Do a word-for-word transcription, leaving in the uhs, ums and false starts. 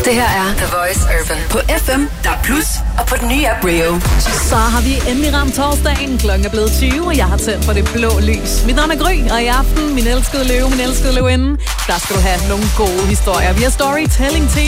Det her er The Voice Urban på F M, D A B plus, og på den nye app Rio. Så har vi endelig ramt torsdagen. Klokken er blevet tyve, og jeg har tændt for det blå lys. Mit navn er Gry, og i aften, min elskede løve, min elskede løvinde, der skal du have nogle gode historier via storytelling til